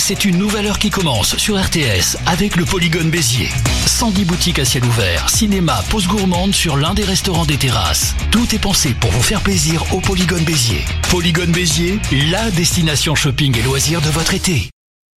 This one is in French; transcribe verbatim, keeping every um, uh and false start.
c'est une nouvelle heure qui commence sur R T S avec le Polygone Béziers. cent dix boutiques à ciel ouvert, cinéma, pause gourmande sur l'un des restaurants des terrasses. Tout est pensé pour vous faire plaisir au Polygone Béziers. Polygone Béziers, la destination shopping et loisirs de votre été.